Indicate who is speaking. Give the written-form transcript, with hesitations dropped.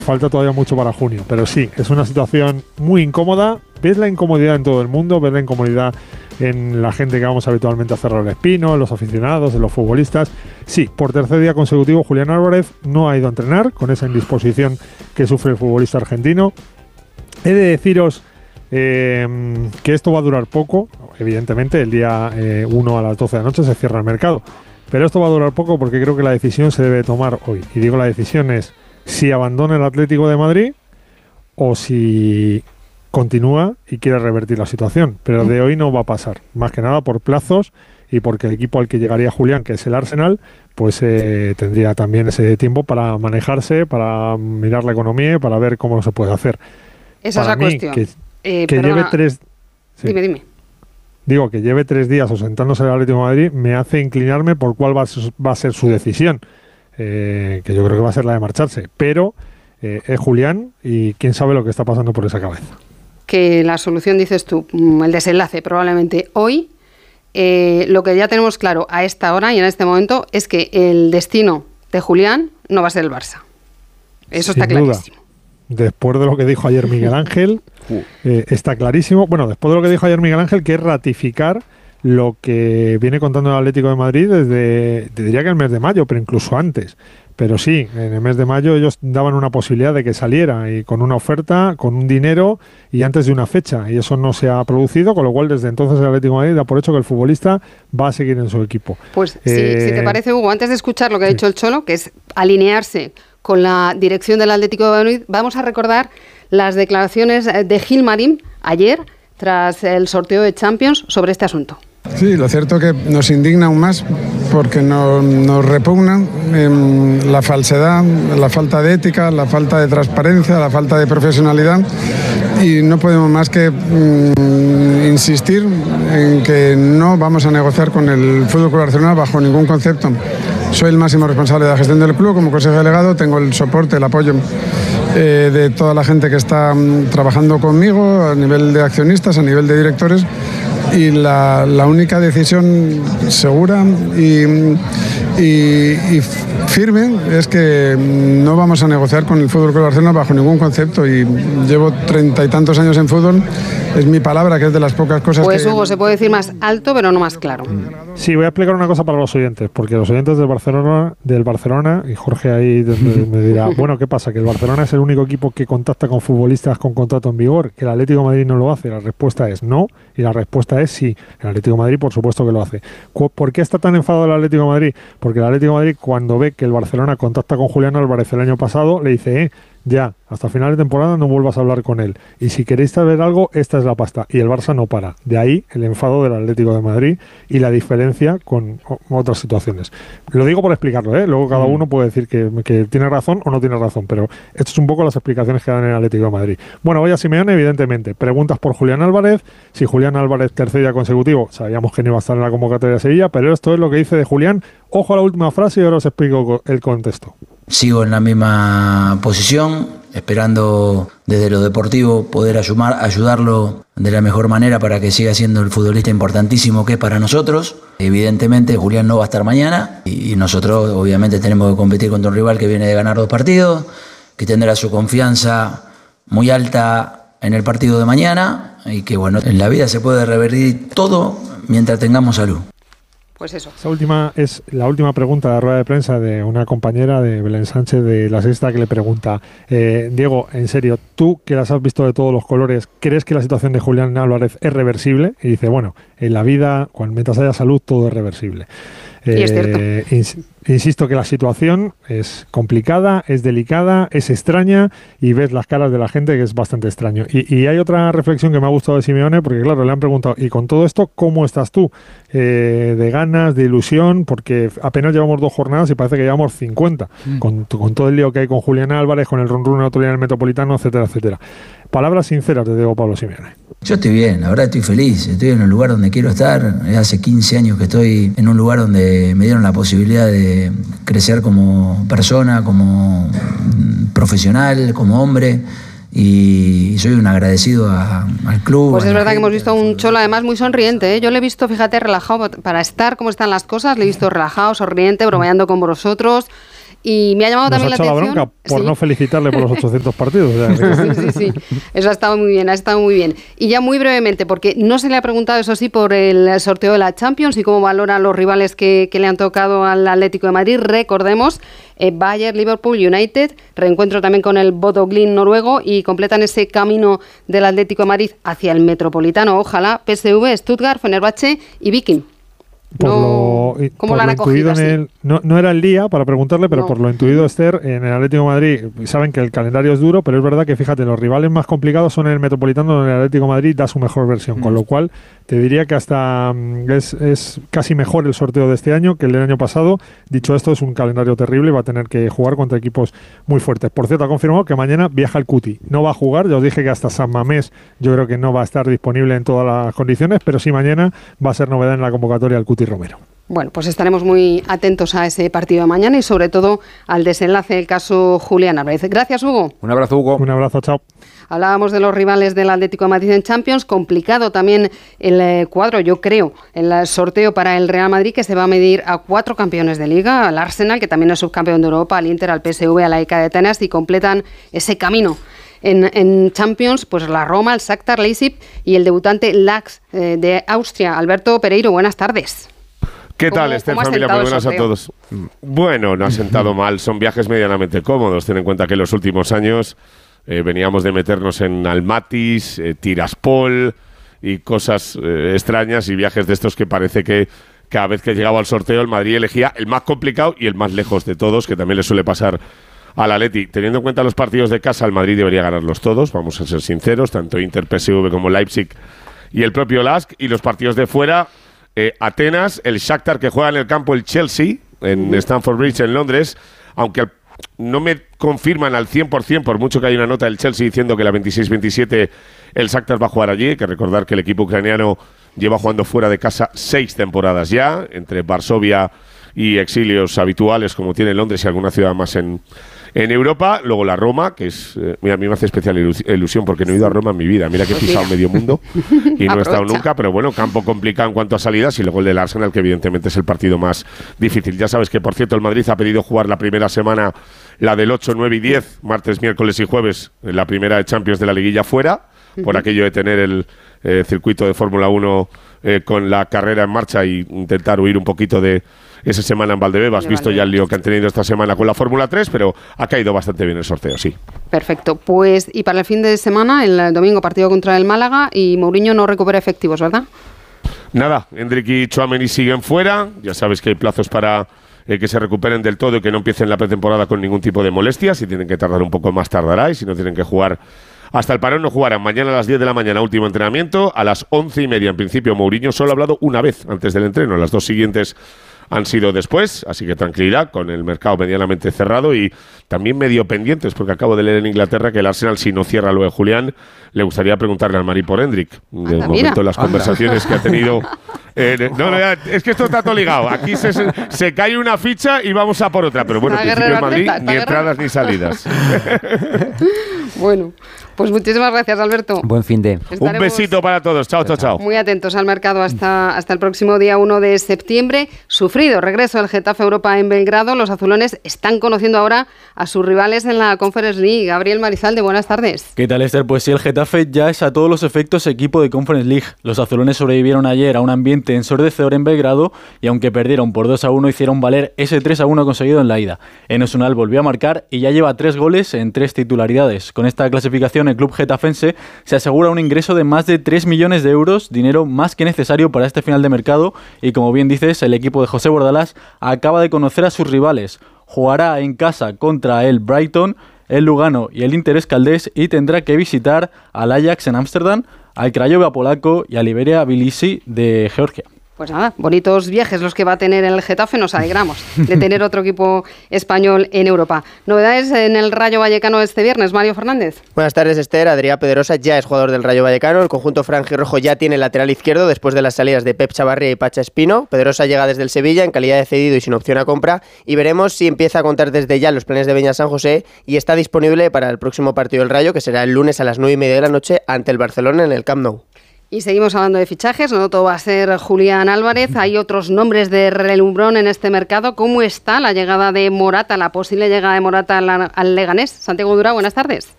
Speaker 1: falta todavía mucho para junio, pero sí, es una situación muy incómoda. Ves la incomodidad en todo el mundo, ves la incomodidad en la gente que vamos habitualmente a Cerro del Espino, en los aficionados, en los futbolistas. Sí, por tercer día consecutivo Julián Álvarez no ha ido a entrenar con esa indisposición que sufre el futbolista argentino. He de deciros que esto va a durar poco. Evidentemente, el día 1 a las 12 de la noche se cierra el mercado. Pero esto va a durar poco porque creo que la decisión se debe tomar hoy. Y digo, la decisión es si abandona el Atlético de Madrid o si continúa y quiere revertir la situación. Pero de hoy no va a pasar. Más que nada por plazos y porque el equipo al que llegaría Julián, que es el Arsenal, pues tendría también ese tiempo para manejarse, para mirar la economía y para ver cómo se puede hacer.
Speaker 2: Esa
Speaker 1: para
Speaker 2: es la cuestión.
Speaker 1: Que lleve 3... Sí.
Speaker 2: Dime.
Speaker 1: Digo, que lleve 3 días ausentándose del Atlético de Madrid me hace inclinarme por cuál va a ser su decisión. Que yo creo que va a ser la de marcharse. Pero es Julián y quién sabe lo que está pasando por esa cabeza.
Speaker 2: Que la solución, dices tú, el desenlace probablemente hoy. Lo que ya tenemos claro a esta hora y en este momento es que el destino de Julián no va a ser el Barça. Eso está clarísimo.
Speaker 1: Después de lo que dijo ayer Miguel Ángel, está clarísimo. Bueno, después de lo que dijo ayer Miguel Ángel, que es ratificar lo que viene contando el Atlético de Madrid desde, te diría que el mes de mayo, pero incluso antes. Pero sí, en el mes de mayo ellos daban una posibilidad de que saliera y con una oferta, con un dinero y antes de una fecha. Y eso no se ha producido, con lo cual desde entonces el Atlético de Madrid da por hecho que el futbolista va a seguir en su equipo.
Speaker 2: Pues si te parece, Hugo, antes de escuchar lo que ha dicho el Cholo, que es alinearse con la dirección del Atlético de Madrid, vamos a recordar las declaraciones de Gilmarín ayer tras el sorteo de Champions sobre este asunto.
Speaker 3: Sí, lo cierto es que nos indigna aún más porque nos repugna la falsedad, la falta de ética, la falta de transparencia, la falta de profesionalidad y no podemos más que insistir en que no vamos a negociar con el FC Barcelona bajo ningún concepto. Soy el máximo responsable de la gestión del club, como consejero delegado tengo el soporte, el apoyo de toda la gente que está trabajando conmigo a nivel de accionistas, a nivel de directores. Y la única decisión segura y firme es que no vamos a negociar con el FC Barcelona bajo ningún concepto y llevo 30 y tantos años en fútbol, es mi palabra, que es de las pocas cosas
Speaker 2: pues, Hugo, se puede decir más alto pero no más claro.
Speaker 1: Sí, voy a explicar una cosa para los oyentes, porque los oyentes del Barcelona, y Jorge ahí me dirá, bueno, ¿qué pasa? ¿Que el Barcelona es el único equipo que contacta con futbolistas con contrato en vigor? ¿Que el Atlético de Madrid no lo hace? La respuesta es no, y la respuesta es sí. El Atlético de Madrid, por supuesto que lo hace. ¿Por qué está tan enfadado el Atlético de Madrid? Porque el Atlético de Madrid, cuando ve que el Barcelona contacta con Julián Álvarez el año pasado, le dice, ya, hasta final de temporada no vuelvas a hablar con él. Y si queréis saber algo, esta es la pasta. Y el Barça no para. De ahí el enfado del Atlético de Madrid y la diferencia con otras situaciones. Lo digo por explicarlo, ¿eh? Luego cada uno puede decir que tiene razón o no tiene razón, pero esto es un poco las explicaciones que dan en el Atlético de Madrid. Bueno, voy a Simeone, evidentemente. Preguntas por Julián Álvarez. Si Julián Álvarez, tercer día consecutivo, sabíamos que no iba a estar en la convocatoria de Sevilla, pero esto es lo que dice de Julián. Ojo a la última frase y ahora os explico el contexto.
Speaker 4: Sigo en la misma posición, esperando desde lo deportivo poder ayudarlo de la mejor manera para que siga siendo el futbolista importantísimo que es para nosotros. Evidentemente Julián no va a estar mañana y nosotros obviamente tenemos que competir contra un rival que viene de ganar 2 partidos, que tendrá su confianza muy alta en el partido de mañana y que bueno, en la vida se puede revertir todo mientras tengamos salud.
Speaker 2: Pues eso.
Speaker 1: Esa última es la última pregunta de la rueda de prensa de una compañera de Belén Sánchez de La Sexta que le pregunta, Diego, en serio, tú que las has visto de todos los colores, ¿crees que la situación de Julián Álvarez es reversible? Y dice, bueno, en la vida, mientras haya salud, todo es reversible.
Speaker 2: Y es cierto.
Speaker 1: Insisto que la situación es complicada, es delicada, es extraña y ves las caras de la gente que es bastante extraño. Y hay otra reflexión que me ha gustado de Simeone, porque claro, le han preguntado, y con todo esto, ¿cómo estás tú? De ganas, de ilusión, porque apenas llevamos 2 jornadas y parece que llevamos 50, con todo el lío que hay con Julián Álvarez, con el run-run en otro día en el Metropolitano, etcétera, etcétera. Palabras sinceras de Diego Pablo Simeone.
Speaker 4: Yo estoy bien, la verdad estoy feliz, estoy en el lugar donde quiero estar. Hace 15 años que estoy en un lugar donde me dieron la posibilidad de crecer como persona, como profesional, como hombre. Y soy un agradecido al club.
Speaker 2: Pues es verdad que hemos visto a un Cholo además muy sonriente, ¿eh? Yo le he visto, fíjate, relajado para estar como están las cosas, le he visto relajado, sonriente, bromeando con vosotros. Y me ha llamado también la atención...
Speaker 1: Nos ha echado la bronca por no felicitarle por los 800 partidos.
Speaker 2: Sí. Eso ha estado muy bien. Y ya muy brevemente, porque no se le ha preguntado, eso sí, por el sorteo de la Champions y cómo valora los rivales que le han tocado al Atlético de Madrid. Recordemos, Bayern, Liverpool, United, reencuentro también con el Bodo Glimt noruego y completan ese camino del Atlético de Madrid hacia el Metropolitano. Ojalá PSV, Stuttgart, Fenerbahce y Viking. ¿Cómo lo han acogido?
Speaker 1: No era el día para preguntarle, pero por lo intuido, Esther, en el Atlético de Madrid saben que el calendario es duro, pero es verdad que, fíjate, los rivales más complicados son en el Metropolitano, donde el Atlético de Madrid da su mejor versión, con lo cual te diría que hasta es casi mejor el sorteo de este año que el del año pasado. Dicho esto, es un calendario terrible y va a tener que jugar contra equipos muy fuertes. Por cierto, ha confirmado que mañana viaja el Cuti. No va a jugar, ya os dije que hasta San Mamés yo creo que no va a estar disponible en todas las condiciones, pero sí mañana va a ser novedad en la convocatoria el Cuti Romero.
Speaker 2: Bueno, pues estaremos muy atentos a ese partido de mañana y sobre todo al desenlace del caso Julián Álvarez. Gracias, Hugo.
Speaker 5: Un abrazo, Hugo.
Speaker 1: Un abrazo, chao.
Speaker 2: Hablábamos de los rivales del Atlético de Madrid en Champions. Complicado también el cuadro, yo creo, el sorteo para el Real Madrid, que se va a medir a 4 campeones de Liga, al Arsenal, que también es subcampeón de Europa, al Inter, al PSV, a la EK de Atenas, y completan ese camino en Champions, pues la Roma, el Shakhtar, Leipzig y el debutante Lax de Austria. Alberto Pereiro, buenas tardes.
Speaker 6: ¿Qué tal, Esther, familia? Muy buenas a todos. Bueno, no ha sentado mal, son viajes medianamente cómodos. Ten en cuenta que en los últimos años veníamos de meternos en Almatis, Tiraspol y cosas extrañas y viajes de estos que parece que cada vez que llegaba al sorteo el Madrid elegía el más complicado y el más lejos de todos, que también le suele pasar al Atleti. Teniendo en cuenta los partidos de casa, el Madrid debería ganarlos todos, vamos a ser sinceros, tanto Inter, PSV como Leipzig y el propio Lask, y los partidos de fuera... Atenas, el Shakhtar, que juega en el campo el Chelsea, en Stamford Bridge en Londres, aunque no me confirman al 100%, por mucho que hay una nota del Chelsea diciendo que la 26-27 el Shakhtar va a jugar allí. Hay que recordar que el equipo ucraniano lleva jugando fuera de casa 6 temporadas ya, entre Varsovia y exilios habituales como tiene Londres y alguna ciudad más en Europa. Luego la Roma, que es... mira, a mí me hace especial ilusión porque no he ido a Roma en mi vida. Mira que he pisado medio mundo y no he estado nunca, pero bueno, campo complicado en cuanto a salidas, y luego el del Arsenal, que evidentemente es el partido más difícil. Ya sabes que, por cierto, el Madrid ha pedido jugar la primera semana, la del 8, 9 y 10, martes, miércoles y jueves, la primera de Champions de la liguilla fuera, por aquello de tener el circuito de Fórmula 1 con la carrera en marcha y intentar huir un poquito de esa semana en Valdebeba. Has visto ya el lío que han tenido esta semana con la Fórmula 3, pero ha caído bastante bien el sorteo, sí.
Speaker 2: Perfecto. Pues, y para el fin de semana, el domingo, partido contra el Málaga, y Mourinho no recupera efectivos, ¿verdad?
Speaker 6: Nada, Endrick y Tchouaméni siguen fuera. Ya sabes que hay plazos para que se recuperen del todo y que no empiecen la pretemporada con ningún tipo de molestias. Si tienen que tardar un poco más, tardará, y si no tienen que jugar hasta el parón, no jugarán. Mañana a las 10 de la mañana, último entrenamiento. A las 11:30, en principio, Mourinho solo ha hablado una vez antes del entreno. Las 2 siguientes han sido después, así que tranquilidad, con el mercado medianamente cerrado y también medio pendientes, porque acabo de leer en Inglaterra que el Arsenal, si no cierra lo de Julián, le gustaría preguntarle al Madrid por Endrick. De momento, las conversaciones que ha tenido... es que esto está todo ligado. Aquí se cae una ficha y vamos a por otra, pero bueno, en principio en Madrid ni entradas ni salidas.
Speaker 2: Bueno, pues muchísimas gracias, Alberto.
Speaker 5: Buen fin de.
Speaker 6: Un besito para todos. Chao, chao, chao.
Speaker 2: Muy atentos al mercado hasta el próximo día 1 de septiembre. Sufrido regreso del Getafe Europa en Belgrado. Los azulones están conociendo ahora a sus rivales en la Conference League. Gabriel Marizalde, buenas tardes.
Speaker 7: ¿Qué tal, Esther? Pues sí, el Getafe ya es a todos los efectos equipo de Conference League. Los azulones sobrevivieron ayer a un ambiente ensordecedor en Belgrado y aunque perdieron por 2-1, hicieron valer ese 3-1 conseguido en la ida. Enes Ünal volvió a marcar y ya lleva 3 goles en 3 titularidades. Con esta clasificación, el club getafense se asegura un ingreso de más de 3 millones de euros, dinero más que necesario para este final de mercado, y como bien dices, el equipo de José Bordalás acaba de conocer a sus rivales. Jugará en casa contra el Brighton, el Lugano y el Inter Escaldés, y tendrá que visitar al Ajax en Ámsterdam, al Craiova polaco y al Iberia Tbilisi de Georgia.
Speaker 2: Pues nada, bonitos viajes los que va a tener el Getafe. Nos alegramos de tener otro equipo español en Europa. Novedades en el Rayo Vallecano este viernes, Mario Fernández.
Speaker 8: Buenas tardes, Esther. Adrián Pedrosa ya es jugador del Rayo Vallecano. El conjunto franjirrojo ya tiene lateral izquierdo después de las salidas de Pep Chavarria y Pacha Espino. Pedrosa llega desde el Sevilla en calidad de cedido y sin opción a compra, y veremos si empieza a contar desde ya los planes de Beñat San José y está disponible para el próximo partido del Rayo, que será el lunes a las 9:30 de la noche ante el Barcelona en el Camp Nou.
Speaker 2: Y seguimos hablando de fichajes, no todo va a ser Julián Álvarez, hay otros nombres de relumbrón en este mercado. ¿Cómo está la llegada de Morata, la posible llegada de Morata al Leganés? Santiago Dura, buenas tardes.